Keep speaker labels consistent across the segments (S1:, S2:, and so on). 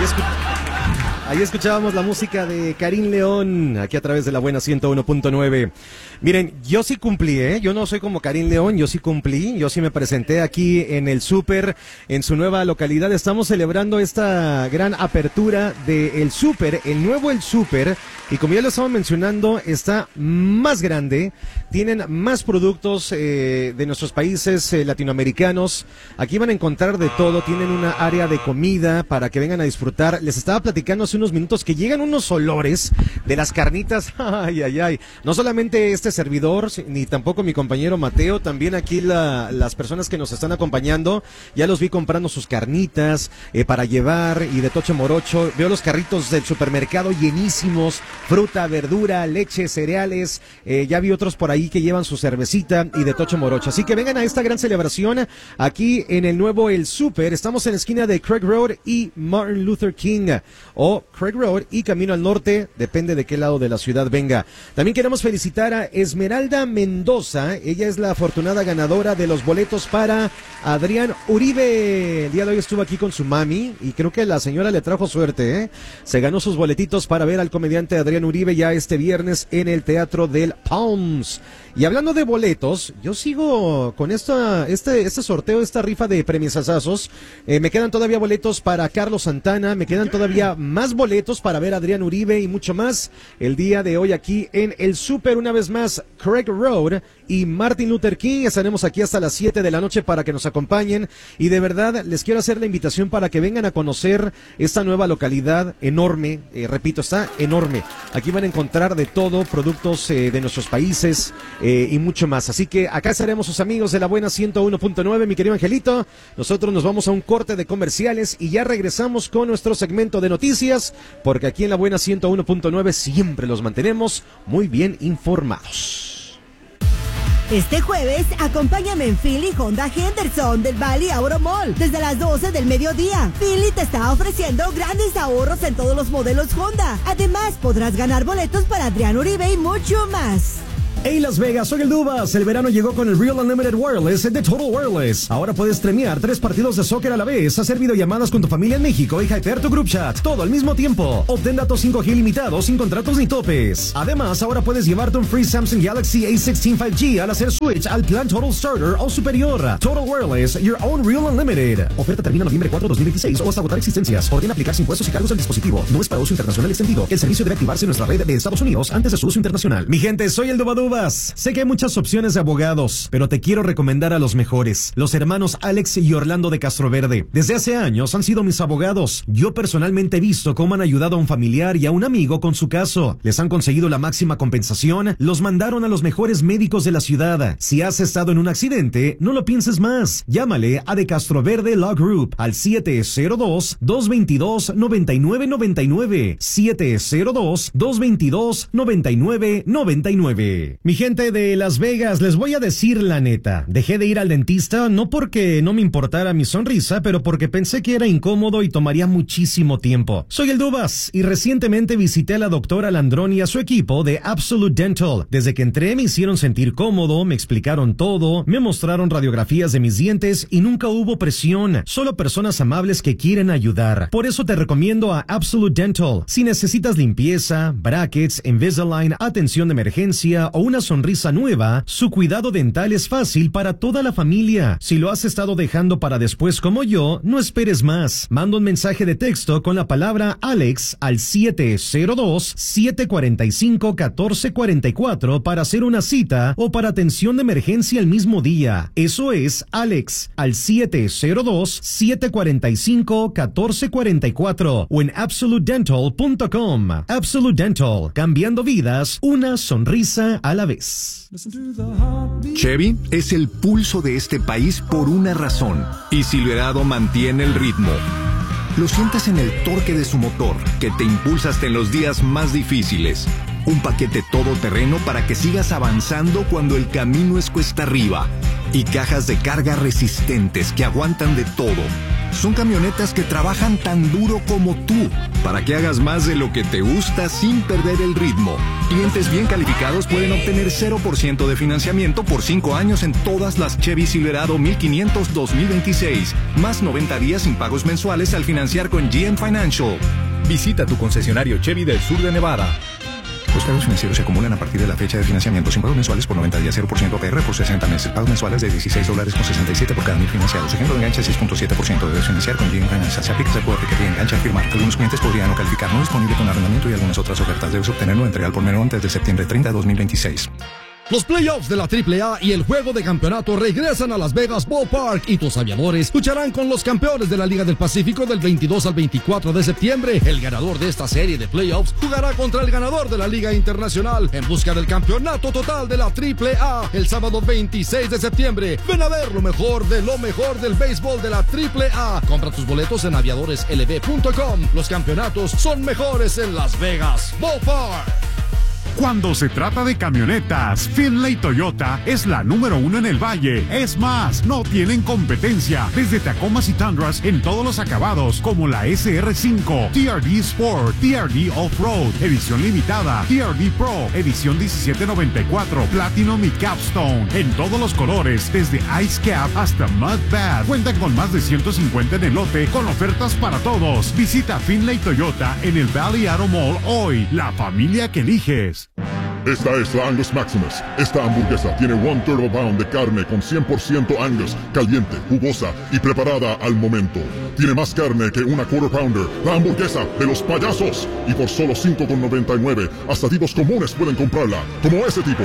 S1: Ahí escuchábamos la música de Karim León, aquí a través de la buena 101.9. Miren, yo sí cumplí, yo no soy como Karim León, yo sí cumplí, yo sí me presenté aquí en el súper, en su nueva localidad. Estamos celebrando esta gran apertura del súper, el nuevo El Súper, y como ya lo estaba mencionando, está más grande, tienen más productos de nuestros países latinoamericanos. Aquí van a encontrar de todo, tienen una área de comida para que vengan a disfrutar. Les estaba platicando hace unos minutos que llegan unos olores de las carnitas, ay, ay, ay. No solamente este servidor, ni tampoco mi compañero Mateo, también aquí las personas que nos están acompañando, ya los vi comprando sus carnitas para llevar y de toche morocho. Veo los carritos del supermercado llenísimos, fruta, verdura, leche, cereales, ya vi otros por ahí que llevan su cervecita y de toche morocho. Así que vengan a esta gran celebración aquí en el nuevo El Súper. Estamos en la esquina de Craig Road y Martin Luther King, o Craig Road y camino al norte, depende de qué lado de la ciudad venga. También queremos felicitar a Esmeralda Mendoza, ella es la afortunada ganadora de los boletos para Adrián Uribe. El día de hoy estuvo aquí con su mami y creo que la señora le trajo suerte, Se ganó sus boletitos para ver al comediante Adrián Uribe ya este viernes en el Teatro del Palms. Y hablando de boletos, yo sigo con este sorteo, esta rifa de premiosazos. Me quedan todavía boletos para Carlos Santana, me quedan todavía más boletos para ver a Adrián Uribe y mucho más el día de hoy aquí en El Súper. Una vez más, Craig Road y Martin Luther King. Estaremos aquí hasta las 7 de la noche para que nos acompañen. Y de verdad, les quiero hacer la invitación para que vengan a conocer esta nueva localidad enorme. Repito, está enorme. Aquí van a encontrar de todo, productos de nuestros países y mucho más. Así que acá estaremos sus amigos de la buena 101.9, mi querido Angelito. Nosotros nos vamos a un corte de comerciales y ya regresamos con nuestro segmento de noticias, porque aquí en la buena 101.9 siempre los mantenemos muy bien informados.
S2: Este jueves, acompáñame en Philly Honda Henderson del Valley Auto Mall desde las 12 del mediodía. Philly te está ofreciendo grandes ahorros en todos los modelos Honda. Además, podrás ganar boletos para Adrián Uribe y mucho más.
S3: Hey Las Vegas, soy el Dubas. El verano llegó con el Real Unlimited Wireless de Total Wireless. Ahora puedes streamear 3 partidos de soccer a la vez, hacer videollamadas con tu familia en México y hypear tu group chat, todo al mismo tiempo. Obtén datos 5G ilimitados sin contratos ni topes. Además, ahora puedes llevarte un free Samsung Galaxy A16 5G al hacer switch al plan Total Starter o superior. Total Wireless, your own Real Unlimited. Oferta termina noviembre 4, 2016 o hasta agotar existencias. Ordena aplicarse impuestos y cargos del dispositivo. No es para uso internacional extendido. El servicio debe activarse en nuestra red de Estados Unidos antes de su uso internacional. Mi gente, soy el Dubadubas. Sé que hay muchas opciones de abogados, pero te quiero recomendar a los mejores, los hermanos Alex y Orlando de Castroverde. Desde hace años han sido mis abogados. Yo personalmente he visto cómo han ayudado a un familiar y a un amigo con su caso. Les han conseguido la máxima compensación, los mandaron a los mejores médicos de la ciudad. Si has estado en un accidente, no lo pienses más. Llámale a De Castroverde Law Group al 702-222-9999. 702-222-9999. Mi gente de Las Vegas, les voy a decir la neta. Dejé de ir al dentista no porque no me importara mi sonrisa, pero porque pensé que era incómodo y tomaría muchísimo tiempo. Soy el Dubas y recientemente visité a la doctora Landrón y a su equipo de Absolute Dental. Desde que entré me hicieron sentir cómodo, me explicaron todo, me mostraron radiografías de mis dientes y nunca hubo presión. Solo personas amables que quieren ayudar. Por eso te recomiendo a Absolute Dental. Si necesitas limpieza, brackets, Invisalign, atención de emergencia o una sonrisa nueva, su cuidado dental es fácil para toda la familia. Si lo has estado dejando para después como yo, no esperes más. Manda un mensaje de texto con la palabra Alex al 702-745-1444 para hacer una cita o para atención de emergencia el mismo día. Eso es Alex al 702-745-1444 o en absolutedental.com. Absolute Dental, cambiando vidas, una sonrisa a la vez.
S4: Chevy es el pulso de este país por una razón, y Silverado mantiene el ritmo. Lo sientes en el torque de su motor, que te impulsa hasta en los días más difíciles. Un paquete todoterreno para que sigas avanzando cuando el camino es cuesta arriba. Y cajas de carga resistentes que aguantan de todo. Son camionetas que trabajan tan duro como tú, para que hagas más de lo que te gusta sin perder el ritmo. Clientes bien calificados pueden obtener 0% de financiamiento por 5 años en todas las Chevy Silverado 1500 2026, más 90 días sin pagos mensuales al financiar con GM Financial. Visita tu concesionario Chevy del sur de Nevada. Los pagos financieros se acumulan a partir de la fecha de financiamiento sin pagos mensuales por 90 días, 0% APR por 60 meses. Pagos mensuales de $16.67 por cada 1000 financiados. Ejemplo de enganche 6.7%. Debes financiar con GM Financial. Se aplica el poder que engancha a firmar. Algunos clientes podrían no calificar. No disponible con arrendamiento y algunas otras ofertas. Debes obtenerlo en entrega por menor antes de septiembre 30 de 2026.
S5: Los playoffs de la AAA y el juego de campeonato regresan a Las Vegas Ballpark y tus aviadores lucharán con los campeones de la Liga del Pacífico del 22 al 24 de septiembre. El ganador de esta serie de playoffs jugará contra el ganador de la Liga Internacional en busca del campeonato total de la AAA el sábado 26 de septiembre. Ven a ver lo mejor del béisbol de la AAA. Compra tus boletos en aviadoreslb.com. Los campeonatos son mejores en Las Vegas Ballpark.
S6: Cuando se trata de camionetas, Finlay Toyota es la número 1 en el Valle. Es más, no tienen competencia. Desde Tacomas y Tundras en todos los acabados, como la SR5, TRD Sport, TRD Off-Road, edición limitada, TRD Pro, edición 1794, Platinum y Capstone. En todos los colores, desde Ice Cap hasta Mud Bad. Cuentan con más de 150 en el lote, con ofertas para todos. Visita Finlay Toyota en el Valley Auto Mall hoy. La familia que eliges.
S7: Esta es la Angus Maximus. Esta hamburguesa tiene 1 turbo pound de carne con 100% Angus, caliente, jugosa y preparada al momento. Tiene más carne que una quarter pounder, la hamburguesa de los payasos. Y por solo $5.99, hasta tipos comunes pueden comprarla, como ese tipo.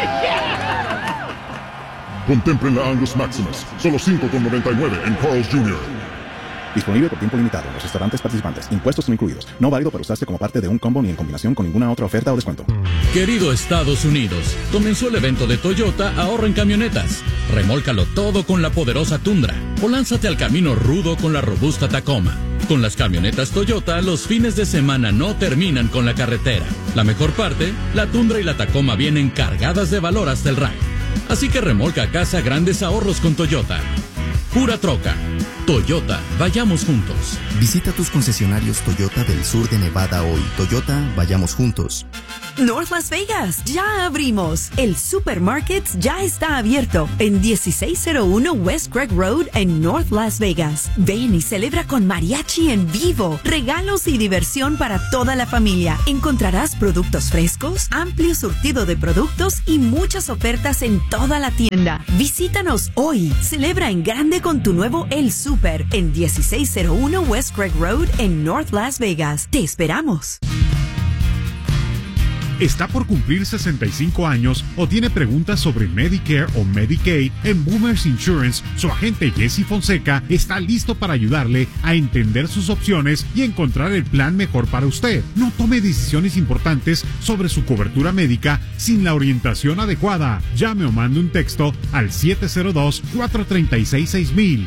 S7: Contemplen la Angus Maximus, solo $5.99 en Carl's Jr.
S8: Disponible por tiempo limitado en los restaurantes participantes. Impuestos no incluidos. No válido para usarse como parte de un combo ni en combinación con ninguna otra oferta o descuento.
S9: Querido Estados Unidos, comenzó el evento de Toyota Ahorra en Camionetas. Remólcalo todo con la poderosa Tundra o lánzate al camino rudo con la robusta Tacoma. Con las camionetas Toyota, los fines de semana no terminan con la carretera. La mejor parte, la Tundra y la Tacoma vienen cargadas de valor hasta el rack. Así que remolca a casa grandes ahorros con Toyota. Pura troca. Toyota, vayamos juntos.
S10: Visita tus concesionarios Toyota del sur de Nevada hoy. Toyota, vayamos juntos.
S2: North Las Vegas, ya abrimos. El Supermarket ya está abierto en 1601 West Craig Road en North Las Vegas. Ven y celebra con mariachi en vivo, regalos y diversión para toda la familia. Encontrarás productos frescos, amplio surtido de productos y muchas ofertas en toda la tienda. Visítanos hoy. Celebra en grande con tu nuevo El Super en 1601 West Craig Road en North Las Vegas. Te esperamos.
S6: ¿Está por cumplir 65 años o tiene preguntas sobre Medicare o Medicaid? En Boomers Insurance, su agente Jesse Fonseca está listo para ayudarle a entender sus opciones y encontrar el plan mejor para usted. No tome decisiones importantes sobre su cobertura médica sin la orientación adecuada. Llame o mande un texto al 702-436-6000.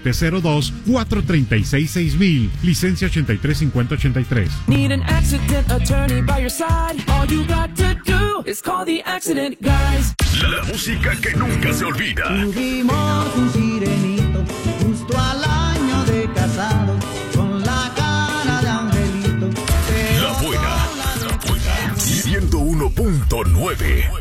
S6: 702-436-6000. Licencia 835083.
S11: Need an accident attorney by your side. All you got to do is call the accident guys.
S12: La música que nunca se olvida.
S13: Tuvimos un sirenito justo al año de casado, con la cara de angelito.
S12: La buena. 101.9.